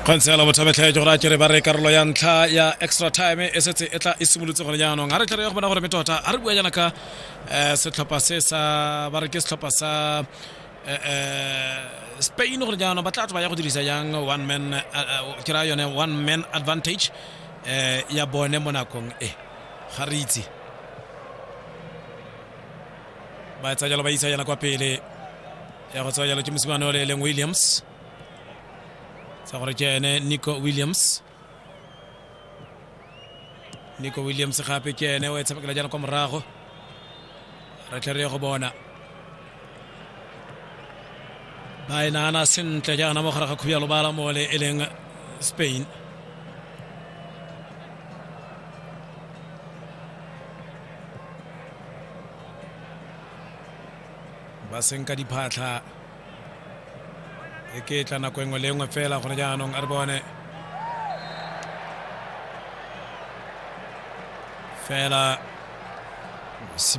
Konsela botshabetla jora ke re ba re karolo ya ntlha ya extra time e setse e tla e simolotse gone jaanong ga re tle re go bona gore metota a re bua jana ka setlhopha se sa ba re ke setlhopha sa Spain gore jaanong ba tla ba ya go dirisa yang one man ke ra yone one man advantage ya bone mo nakong ga re itse ba tsa jalo ba isa yana kwa pele ya go tsaya jalo ke mosimane o le Leng Williams sa gore ke ene Nico Williams gape ke ene o etsa jana kwa morago re tle re go bona ba ina sentle jana mo gare ga khubya lo bala mo le eleng Spain ba senka diphatla e ke tla nako engwe le engwe fela gone jaanong a re bone fela